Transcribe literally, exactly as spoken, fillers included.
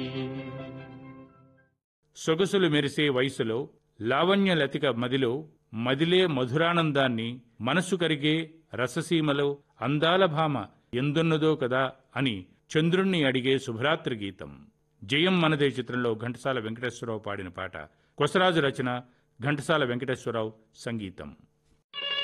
సొగసులు మెరిసే వయసులో లావణ్యలతిక మదిలో మదిలే మధురానందాన్ని మనసు కరిగే రససీమలో అందాల భామ ఎందున్నదో కదా అని చంద్రుణ్ణి అడిగే శుభరాత్రి గీతం. జయం మనదే చిత్రంలో ఘంటసాల వెంకటేశ్వరరావు పాడిన పాట. కొసరాజు రచన, ఘంటసాల వెంకటేశ్వరరావు సంగీతం.